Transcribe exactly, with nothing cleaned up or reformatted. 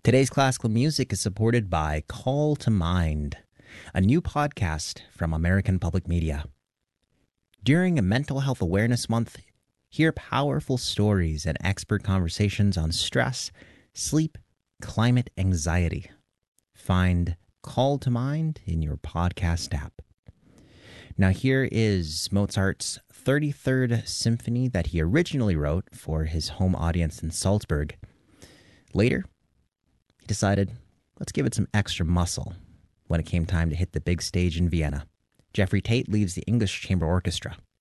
Today's classical music is supported by Call to Mind, a new podcast from American Public Media. During a Mental Health Awareness Month, hear powerful stories and expert conversations on stress, sleep, climate anxiety. Find Call to Mind in your podcast app. Now here is Mozart's thirty-third Symphony that he originally wrote for his home audience in Salzburg. Later, he decided, let's give it some extra muscle when it came time to hit the big stage in Vienna. Jeffrey Tate leads the English Chamber Orchestra.